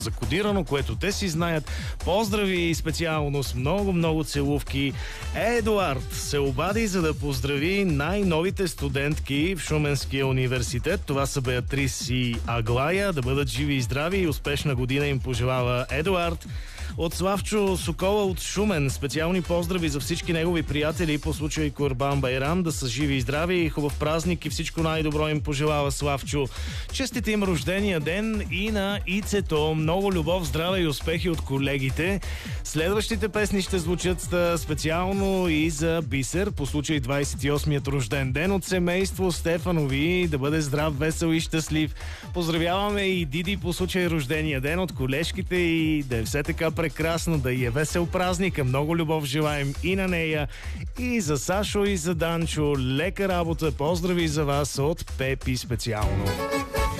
закодирано, което те си знаят. Поздрави специално с много целувки. Едуард се обади, за да поздрави най-новите студентки в Шуменския университет. Това са Беатрис и Аглая. Да бъдат живи и здрави и успешна година им пожелава Едуард. От Славчо Сокола от Шумен специални поздрави за всички негови приятели по случай Курбан Байрам, да са живи и здрави и хубав празник и всичко най-добро им пожелава Славчо. Честит им рождения ден и на Ицето. Много любов, здраве и успехи от колегите. Следващите песни ще звучат специално и за Бисер по случай 28-ят рожден ден от семейство Стефанови. Да бъде здрав, весел и щастлив. Поздравяваме и Диди по случай рождения ден от колежките и да е все така прекрасно, да й е весел празник. Много любов желаем и на нея, и за Сашо, и за Данчо. Лека работа. Поздрави за вас от Пепи специално.